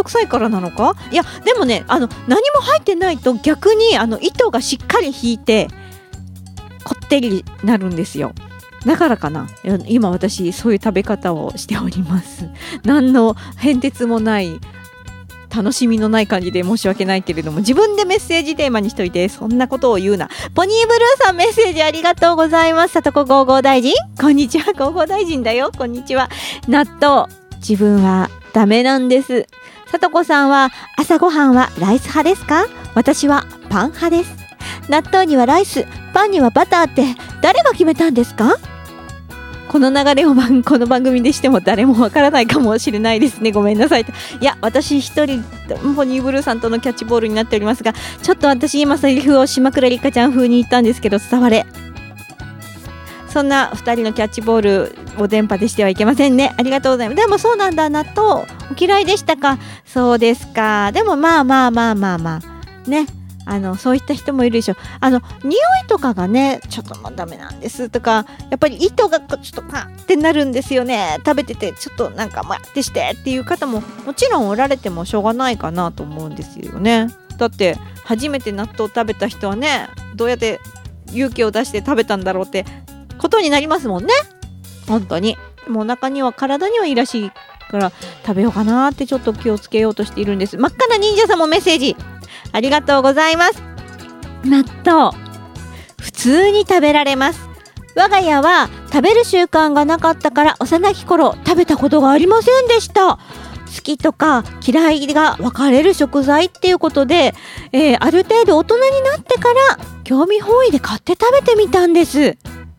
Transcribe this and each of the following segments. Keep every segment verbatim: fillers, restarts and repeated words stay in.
どくさいからなのか。いやでもね、あの何も入ってないと逆にあの糸がしっかり引いてこってりなるんですよ。だからかな、今私そういう食べ方をしております。何の変哲もない楽しみのない感じで申し訳ないけれども、自分でメッセージテーマにしといてそんなことを言うな。ポニーブルーさんメッセージありがとうございます。さとこゴーゴー大臣、こんにちは。ゴーゴー大臣だよ、こんにちは。納豆自分はダメなんです。さとこさんは朝ごはんはライス派ですか？私はパン派です。納豆にはライス、パンにはバターって誰が決めたんですか？この流れをこの番組でしても誰もわからないかもしれないですね。ごめんなさい。いや私一人ポニーブルーさんとのキャッチボールになっておりますが、ちょっと私今セリフを島倉里香ちゃん風に言ったんですけど伝われ。そんなふたりのキャッチボールを電波でしてはいけませんね。ありがとうございます。でもそうなんだ、納豆お嫌いでしたか？そうですか。でもまあまあまあまあまあね、あのそういった人もいるでしょ。あの匂いとかがねちょっともうダメなんですとか、やっぱり糸がちょっとパンってなるんですよね。食べててちょっとなんかまってしてっていう方ももちろんおられてもしょうがないかなと思うんですよね。だって初めて納豆を食べた人はね、どうやって勇気を出して食べたんだろうってことになりますもんね。本当にもうお腹には体にはいいらしいから食べようかなってちょっと気をつけようとしているんです。真っ赤な忍者さんもメッセージありがとうございます。納豆普通に食べられます。我が家は食べる習慣がなかったから幼き頃食べたことがありませんでした。好きとか嫌いが分かれる食材っていうことで、えー、ある程度大人になってから興味本位で買って食べてみたんです。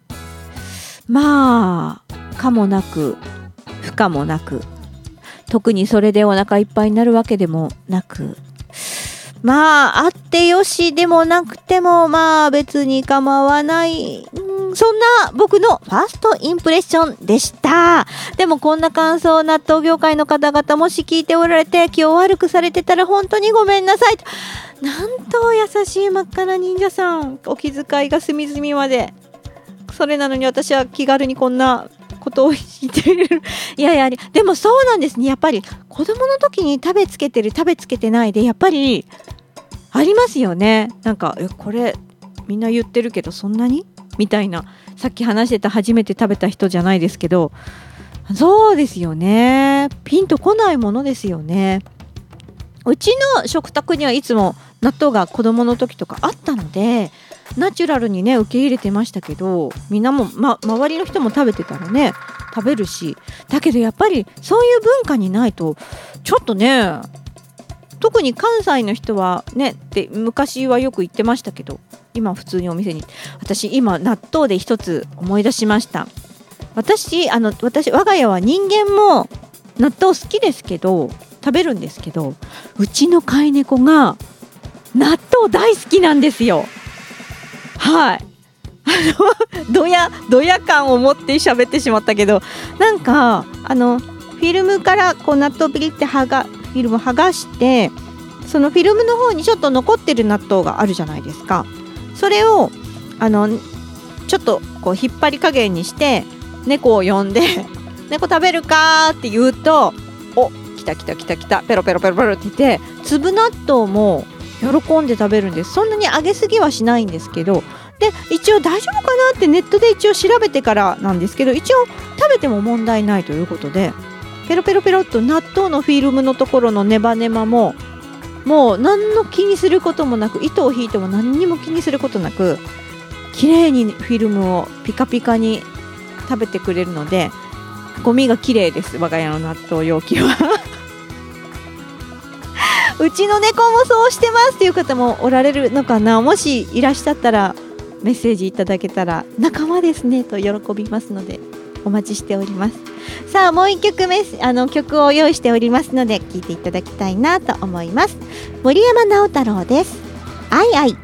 まあ可もなく不可もなく、特にそれでお腹いっぱいになるわけでもなく、まああってよしでもなくてもまあ別に構わない、うん、そんな僕のファーストインプレッションでした。でもこんな感想を納豆業界の方々もし聞いておられて気を悪くされてたら本当にごめんなさい。なんと優しい真っ赤な忍者さん、お気遣いが隅々まで。それなのに私は気軽にこんなことを言っているいやいや、でもそうなんですね。やっぱり子供の時に食べつけてる食べつけてないでやっぱりありますよね。なんかえこれみんな言ってるけどそんなにみたいな、さっき話してた初めて食べた人じゃないですけど、そうですよね。ピンとこないものですよね。うちの食卓にはいつも納豆が子供の時とかあったのでナチュラルにね受け入れてましたけど、みんなも、ま、周りの人も食べてたらね食べるし、だけどやっぱりそういう文化にないとちょっとね、特に関西の人はねって昔はよく言ってましたけど、今普通にお店に、私今納豆で一つ思い出しました。私あの私我が家は人間も納豆好きですけど食べるんですけど、うちの飼い猫が納豆大好きなんですよ。はい、あのドヤドヤ感を持って喋ってしまったけど、なんかあのフィルムからこう納豆ピリって剥がフィルム剥がして、そのフィルムの方にちょっと残ってる納豆があるじゃないですか。それをあのちょっとこう引っ張り加減にして猫を呼んで猫食べるかって言うと、お来た来た来た来たペロペロペロペロって言って粒納豆も喜んで食べるんです。そんなに揚げすぎはしないんですけど、で一応大丈夫かなってネットで一応調べてからなんですけど、一応食べても問題ないということでペロペロペロっと納豆のフィルムのところのネバネバももう何の気にすることもなく、糸を引いても何にも気にすることなく綺麗にフィルムをピカピカに食べてくれるので、ゴミが綺麗です。我が家の納豆容器はうちの猫もそうしてますっていう方もおられるのかな。もしいらっしゃったらメッセージいただけたら仲間ですねと喜びますのでお待ちしております。さあもう一曲メスあの曲を用意しておりますので聴いていただきたいなと思います。森山直太朗です。あいあい。